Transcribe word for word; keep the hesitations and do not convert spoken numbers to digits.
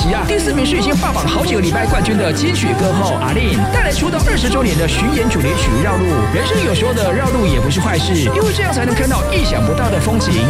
惜啊，第四名是已经霸榜好几个礼拜冠军的金曲歌后阿令，带来出道二十周年的巡演主题曲《绕路》。人生有时候的绕路也不是坏事，因为这样才能看到意想不到的风景。